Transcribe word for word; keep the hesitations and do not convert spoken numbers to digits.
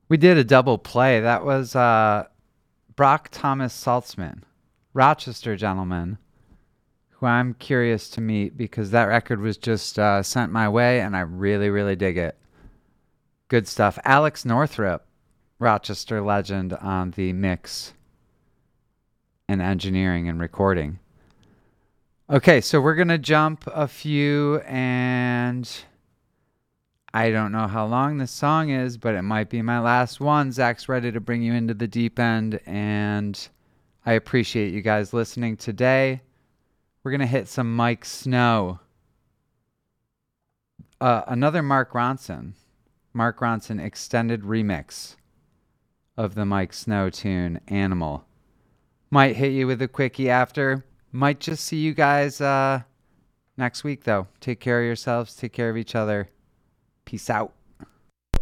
We did a double play. That was uh, Brock Thomas Saltzman, Rochester gentleman, who I'm curious to meet because that record was just uh, sent my way and I really, really dig it. Good stuff. Alex Northrop, Rochester legend on the mix and engineering and recording. Okay, so we're going to jump a few, and I don't know how long this song is, but it might be my last one. Zach's ready to bring you into the deep end, and I appreciate you guys listening today. We're going to hit some Mike Snow. Uh, another Mark Ronson. Mark Ronson extended remix of the Mike Snow tune, Animal. Might hit you with a quickie after. Might just see you guys uh, next week, though. Take care of yourselves. Take care of each other. Peace out.